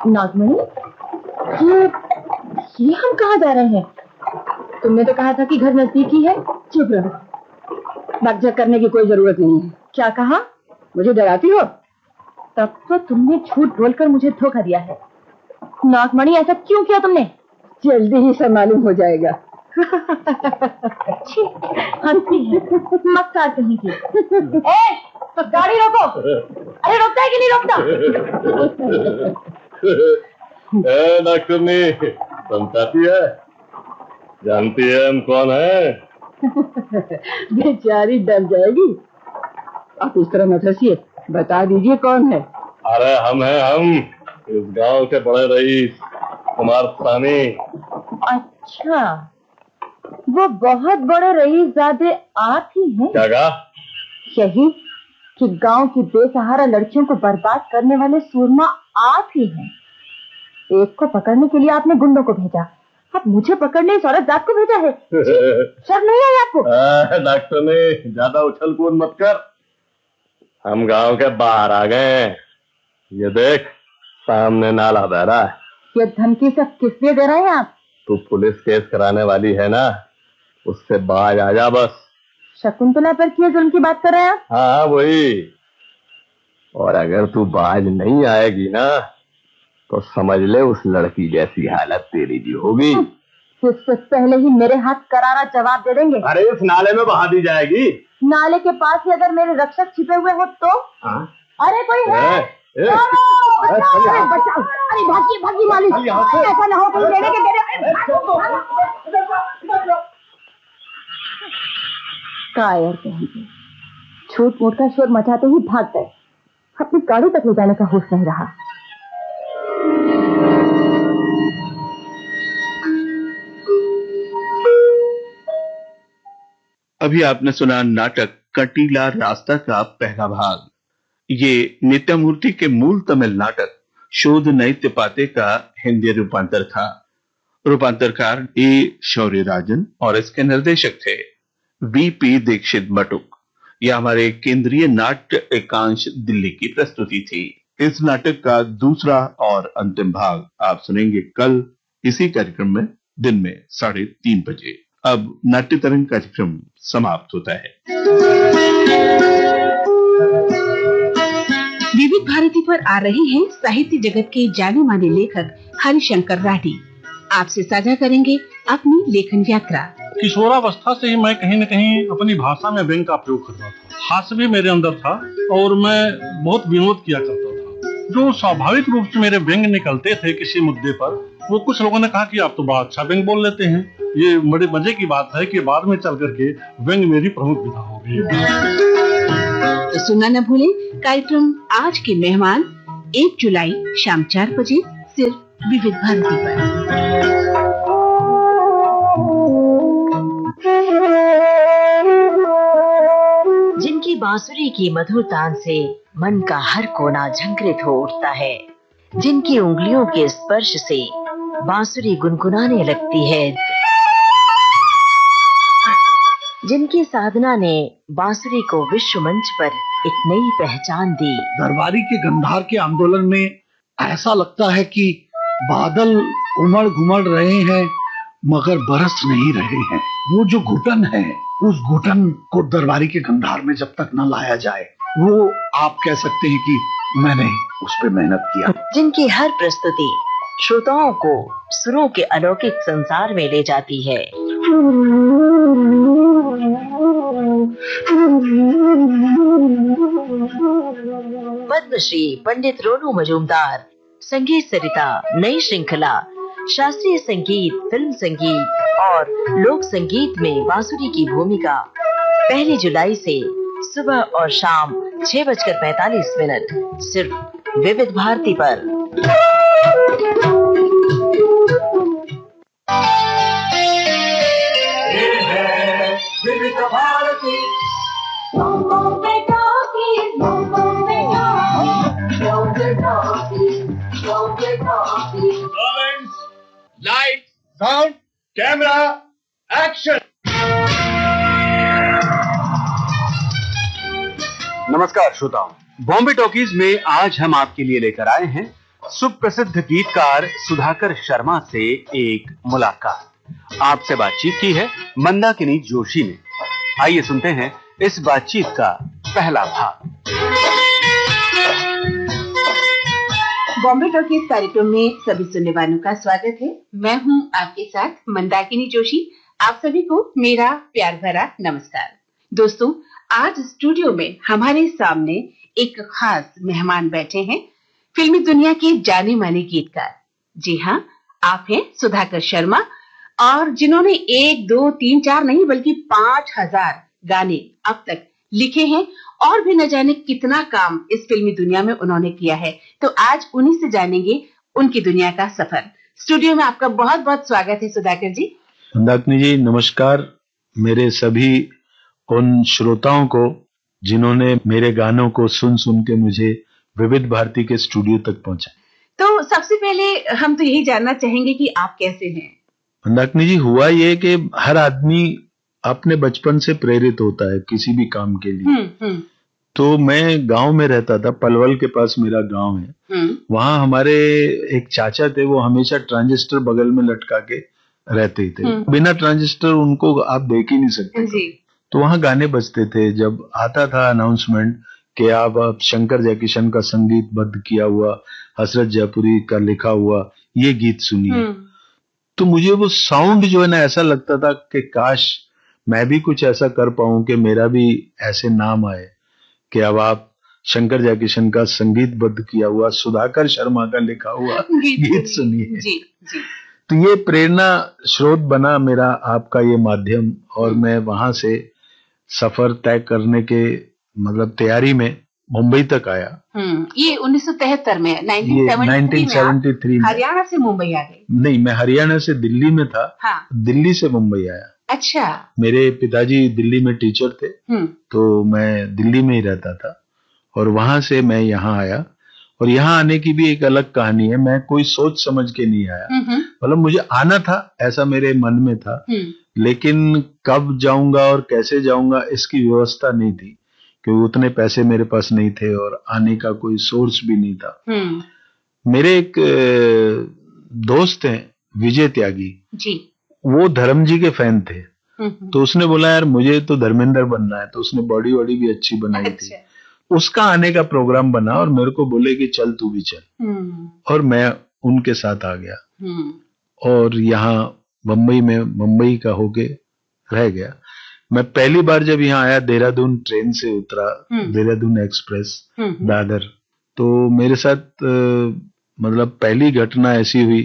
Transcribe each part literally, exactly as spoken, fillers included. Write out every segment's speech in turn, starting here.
नागमणि, ये ये हम कहाँ जा रहे हैं? तुमने तो कहा था कि घर नजदीक ही है। चुप रहो, भगझक करने की कोई जरूरत नहीं है। क्या कहा? मुझे डराती हो? तब तो तुमने झूठ बोलकर मुझे धोखा दिया है। नागमणि, ऐसा क्यों किया तुमने? जल्दी ही सब मालूम हो जाएगा। हंसती है, मक्कार कहीं की। ए, गाड़ी रोको। अरे रोकता है कि नहीं रोकता? ए डॉक्टरनी, समझाती है? जानती है हम कौन है? बेचारी डर जाएगी। आप इस तरह मत हंसिए, बता दीजिए कौन है। अरे हम हैं, हम इस गांव के बड़े रईस कुमार सानी। अच्छा, वो बहुत बड़े रईसजादे आप ही हैं? क्या कहा? यही कि गांव की बेसहारा लड़कियों को बर्बाद करने वाले सूरमा आप ही हैं। एक को पकड़ने के लिए आपने गुंडों को भेजा, अब मुझे पकड़ने इस औरत जात को भेजा है। शर्म नहीं आई आपको? डॉक्टर ने ज्यादा उछल कूद मत कर, हम गांव के बाहर आ गए। ये देख, सामने नाला बह रहा है। ये धमकी सब किस लिए दे रहे हैं आप? तू पुलिस केस कराने वाली है ना, उससे बाज आ जा बस। शकुंतला पर किए जुल्म की बात कर रहे हैं आप? हाँ वही। और अगर तू बाज नहीं आएगी ना तो समझ ले उस लड़की जैसी हालत तेरी भी होगी। इससे पहले ही मेरे हाथ करारा जवाब दे देंगे। अरे इस नाले में बहा दी जाएगी। नाले के पास ही अगर मेरे रक्षक छिपे हुए हो तो? हाँ? अरे कोई है? ए, ए, अरे बचाओ! अरे भागिए भागिए मालिक, ऐसा ना हो कहीं देने के तेरे। कायर कहेंगे, छूट मूट का शोर मचाते ही भाग गए। अपनी गाड़ी तक ले जाने का होश नहीं रहा। अभी आपने सुना नाटक कटीला रास्ता का पहला भाग। ये नित्यामूर्ति के मूल तमिल नाटक शोध नैत्यपाते का हिंदी रूपांतर था। रूपांतरकार ए शौर्यराजन और इसके निर्देशक थे वीपी दीक्षित बटुक। यह हमारे केंद्रीय नाट्य एकांश दिल्ली की प्रस्तुति थी। इस नाटक का दूसरा और अंतिम भाग आप सुनेंगे कल इसी कार्यक्रम में दिन में साढ़े तीन बजे। अब नाट्य तरंग कार्यक्रम समाप्त होता है। विविध भारती पर आ रहे हैं साहित्य जगत के जाने माने लेखक हरिशंकर राठी। आपसे साझा करेंगे अपनी लेखन यात्रा। किशोरावस्था से ही मैं कहीं न कहीं अपनी भाषा में व्यंग का प्रयोग करता था। हास्य भी मेरे अंदर था और मैं बहुत विनोद किया करता था। जो स्वाभाविक रूप से मेरे व्यंग निकलते थे किसी मुद्दे पर, वो कुछ लोगों ने कहा कि आप तो बड़ा अच्छा व्यंग बोल लेते हैं। ये बड़े मजे की बात है कि बाद में चल करके व्यंग मेरी प्रमुख विधा हो गई। तो सुनना न भूलें कार्यक्रम आज के मेहमान एक जुलाई शाम चार बजे सिर्फ विविध भारती पर। जिनकी बांसुरी की मधुर तान से मन का हर कोना झंकृत हो उठता है, जिनकी उंगलियों के स्पर्श से बांसुरी गुनगुनाने लगती है, जिनकी साधना ने बांसुरी को विश्व मंच पर एक नई पहचान दी। दरबारी के गंधार के आंदोलन में ऐसा लगता है कि बादल उमड़ घुमड़ रहे हैं मगर बरस नहीं रहे हैं। वो जो घुटन है, उस घुटन को दरबारी के गंधार में जब तक न लाया जाए, वो आप कह सकते हैं कि मैंने उस पर मेहनत किया। जिनकी हर प्रस्तुति श्रोताओं को सुरों के अलौकिक संसार में ले जाती है। पद्मश्री पंडित रोनू मजूमदार संगीत सरिता नई श्रृंखला शास्त्रीय संगीत, फिल्म संगीत और लोक संगीत में बांसुरी की भूमिका पहली जुलाई से सुबह और शाम छह बजकर पैतालीस मिनट सिर्फ विविध भारती पर। विविध Bharti light sound camera action. नमस्कार श्रोताओं, बॉम्बे टॉकीज में आज हम आपके लिए लेकर आए हैं सुप्रसिद्ध गीतकार सुधाकर शर्मा से एक मुलाकात। आपसे बातचीत की है मंदाकिनी जोशी ने। आइए सुनते हैं इस बातचीत का पहला भाग। बॉम्बे टॉकीज कार्यक्रम में सभी सुनने वालों का स्वागत है। मैं हूं आपके साथ मंदाकिनी जोशी। आप सभी को मेरा प्यार भरा नमस्कार। दोस्तों, आज स्टूडियो में हमारे सामने एक खास मेहमान बैठे हैं, फिल्मी दुनिया के जाने माने गीतकार। जी हाँ, आप हैं सुधाकर शर्मा, और जिन्होंने एक दो तीन चार नहीं बल्कि पांच हजार गाने अब तक लिखे हैं, और भी न जाने कितना काम इस फिल्मी दुनिया में उन्होंने किया है। तो आज उन्हीं से जानेंगे उनकी दुनिया का सफर। स्टूडियो में आपका बहुत बहुत स्वागत है सुधाकर जी। मंदाकिनी जी नमस्कार। मेरे सभी उन श्रोताओं को जिन्होंने मेरे गानों को सुन सुन के मुझे विविध भारती के स्टूडियो तक पहुंचा। तो सबसे पहले हम तो यही जानना चाहेंगे कि आप कैसे हैं। मंदाकिनी जी, हुआ ये कि हर आदमी अपने बचपन से प्रेरित होता है किसी भी काम के लिए। हुँ, हुँ. तो मैं गांव में रहता था, पलवल के पास मेरा गांव है। हुँ. वहां हमारे एक चाचा थे, वो हमेशा ट्रांजिस्टर बगल में लटका के रहते थे। हुँ. बिना ट्रांजिस्टर उनको आप देख ही नहीं सकते। जी. तो वहां गाने बजते थे। जब आता था अनाउंसमेंट कि आप अब शंकर जयकिशन का संगीतबद्ध किया हुआ, हसरत जयपुरी का लिखा हुआ ये गीत सुनिए, तो मुझे वो साउंड जो है ना, ऐसा लगता था कि काश मैं भी कुछ ऐसा कर पाऊं कि मेरा भी ऐसे नाम आए कि अब आप शंकर जयकिशन का संगीतबद्ध किया हुआ, सुधाकर शर्मा का लिखा हुआ गीत सुनिए। जी, जी। तो ये प्रेरणा स्रोत बना मेरा आपका ये माध्यम, और मैं वहां से सफर तय करने के मतलब तैयारी में मुंबई तक आया। हम्म, ये उन्नीस सौ तिहत्तर में, ये उन्नीस सौ उन्नीस सौ तिहत्तर में हरियाणा से मुंबई आ गए। नहीं, मैं हरियाणा से दिल्ली में था। हाँ। दिल्ली से मुंबई आया। अच्छा। मेरे पिताजी दिल्ली में टीचर थे, हम्म, तो मैं दिल्ली में ही रहता था, और वहां से मैं यहाँ आया। और यहाँ आने की भी एक अलग कहानी है। मैं कोई सोच समझ के नहीं आया, मतलब मुझे आना था, ऐसा मेरे मन में था, लेकिन कब जाऊंगा और कैसे जाऊंगा इसकी व्यवस्था नहीं थी, क्योंकि उतने पैसे मेरे पास नहीं थे और आने का कोई सोर्स भी नहीं था। मेरे एक दोस्त हैं विजय त्यागी जी, वो धर्म जी के फैन थे। तो उसने बोला यार मुझे तो धर्मेंद्र बनना है, तो उसने बॉडी वॉडी भी अच्छी बनाई अच्छा। थी। उसका आने का प्रोग्राम बना और मेरे को बोले कि चल तू भी चल, और मैं उनके साथ आ गया और यहाँ बम्बई में बम्बई का होके रह गया। मैं पहली बार जब यहाँ आया देहरादून ट्रेन से उतरा, देहरादून एक्सप्रेस दादर, तो मेरे साथ आ, मतलब पहली घटना ऐसी हुई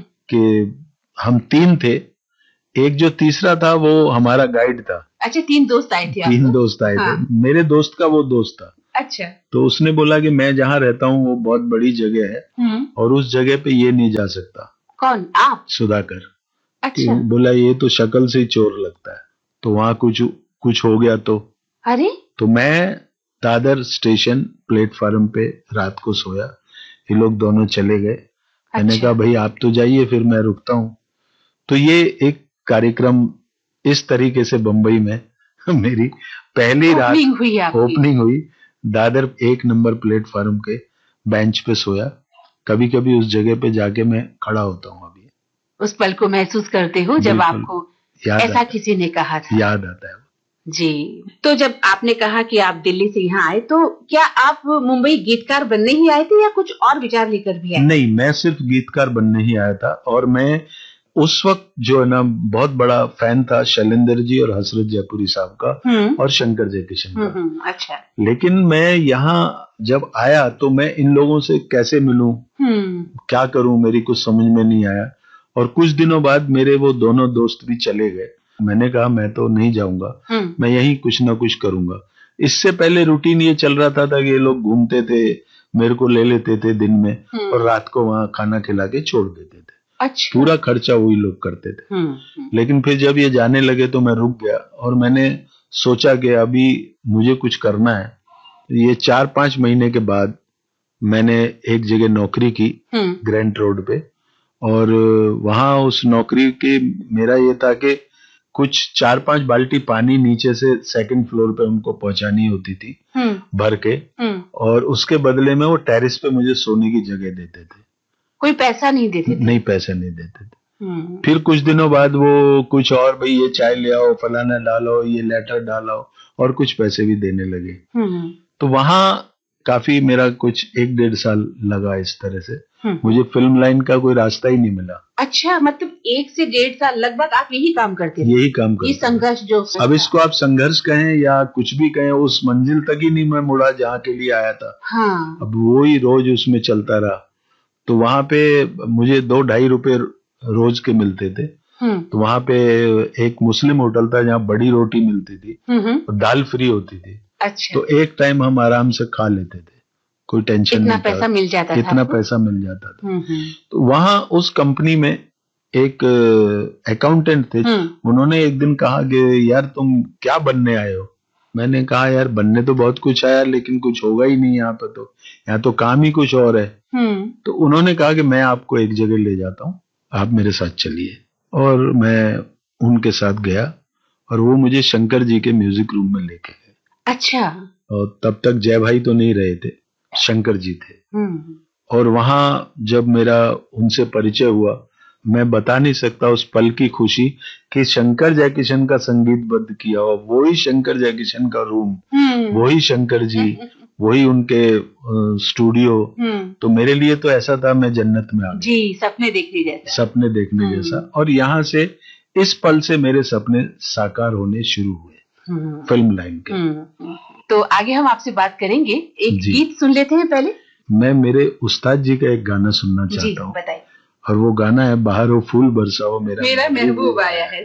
कि हम तीन थे, एक जो तीसरा था वो हमारा गाइड था। अच्छा, तीन दोस्त आए थे। तीन दोस्त आए हाँ। थे। मेरे दोस्त का वो दोस्त था। अच्छा। तो उसने बोला कि मैं जहाँ रहता हूँ वो बहुत बड़ी जगह है और उस जगह पे ये नहीं जा सकता। कौन? आप? सुधाकर। अच्छा। बोला ये तो शक्ल से ही चोर लगता है, तो वहां कुछ कुछ हो गया तो। अरे। तो मैं दादर स्टेशन प्लेटफार्म पे रात को सोया, ये लोग दोनों चले गए। अच्छा। मैंने कहा भाई आप तो जाइए, फिर मैं रुकता हूँ। तो ये एक कार्यक्रम इस तरीके से बंबई में मेरी पहली रात हुई ओपनिंग हुई। दादर एक नंबर प्लेटफार्म के बेंच पे सोया। कभी कभी उस जगह पे जाके मैं खड़ा होता हूँ। अभी उस पल को महसूस करते हो जब आपको ऐसा किसी ने कहा था? याद आता है जी। तो जब आपने कहा कि आप दिल्ली से यहाँ आए, तो क्या आप मुंबई गीतकार बनने ही आए थे या कुछ और विचार लेकर भी आए? नहीं, मैं सिर्फ गीतकार बनने ही आया था। और मैं उस वक्त जो है ना बहुत बड़ा फैन था शैलेंद्र जी और हसरत जयपुरी साहब का और शंकर जयकिशन का। अच्छा। लेकिन मैं यहाँ जब आया तो मैं इन लोगों से कैसे मिलूं, क्या करूं, मेरी कुछ समझ में नहीं आया। और कुछ दिनों बाद मेरे वो दोनों दोस्त भी चले गए। मैंने कहा मैं तो नहीं जाऊंगा, मैं यहीं कुछ ना कुछ करूंगा। इससे पहले रूटीन ये चल रहा था, था कि ये लोग घूमते थे, मेरे को ले लेते थे दिन में और रात को वहां खाना खिला के छोड़ देते थे। अच्छा। पूरा खर्चा वही लोग करते थे। लेकिन फिर जब ये जाने लगे तो मैं रुक गया और मैंने सोचा कि अभी मुझे कुछ करना है। ये चार पांच महीने के बाद मैंने एक जगह नौकरी की ग्रैंड रोड पे, और वहां उस नौकरी के मेरा ये था कि कुछ चार पांच बाल्टी पानी नीचे से सेकंड फ्लोर पे उनको पहुंचानी होती थी भर के, और उसके बदले में वो टेरेस पे मुझे सोने की जगह देते थे। कोई पैसा नहीं देते थे? नहीं, पैसे नहीं देते थे। हम्म, फिर कुछ दिनों बाद वो कुछ और, भाई ये चाय ले आओ, फलाना डालो, ये लेटर डालो, और कुछ पैसे भी देने लगे। हम्म, तो वहां काफी मेरा कुछ एक डेढ़ साल लगा इस तरह से। हम्म। मुझे फिल्म लाइन का कोई रास्ता ही नहीं मिला। अच्छा, मतलब एक से डेढ़ साल लगभग आप यही काम करते थे? यही काम ये करता संघर्ष जो था। अब इसको आप संघर्ष कहें या कुछ भी कहें, उस मंजिल तक ही नहीं मैं मुड़ा जहाँ के लिए आया था। हाँ, अब वो ही रोज उसमें चलता रहा। तो वहां पे मुझे दो ढाई रुपए रोज के मिलते थे। हम्म, तो वहां पे एक मुस्लिम होटल था जहाँ बड़ी रोटी मिलती थी हम्म, और दाल फ्री होती थी। अच्छा, तो एक टाइम हम आराम से खा लेते थे, कोई टेंशन इतना नहीं पैसा था। मिल जाता था इतना आपको? पैसा मिल जाता था। हम्म, हम्म, तो वहां उस कंपनी में एक अकाउंटेंट थे। हम्म, उन्होंने एक दिन कहा कि यार तुम क्या बनने आए हो? मैंने कहा यार बनने तो बहुत कुछ आया, लेकिन कुछ होगा ही नहीं यहाँ पे, तो यहाँ तो काम ही कुछ और है। हम्म, तो उन्होंने कहा कि मैं आपको एक जगह ले जाता हूँ, आप मेरे साथ चलिए। और मैं उनके साथ गया और वो मुझे शंकर जी के म्यूजिक रूम में लेके गए। अच्छा, और तब तक जय भाई तो नहीं रहे थे, शंकर जी थे। हम्म, और वहां जब मेरा उनसे परिचय हुआ, मैं बता नहीं सकता उस पल की खुशी कि शंकर जयकिशन का संगीतबद्ध किया हुआ वही शंकर जयकिशन का रूम, हम्म, वही शंकर जी, वही उनके अ, स्टूडियो। हम्म, तो मेरे लिए तो ऐसा था मैं जन्नत में आ गया, जी, सपने देखने जैसा। सपने देखने हम्म। जैसा। और यहाँ से इस पल से मेरे सपने साकार होने शुरू हुए हम्म, फिल्म लाइन के। हम्म, तो आगे हम आपसे बात करेंगे, एक जी। गीत सुन लेते हैं पहले। मैं मेरे उस्ताद जी का एक गाना सुनना जी, चाहता हूँ, बताइए। और वो गाना है बाहर हो फूल बरसाओ मेरा मेरा महबूब आया है।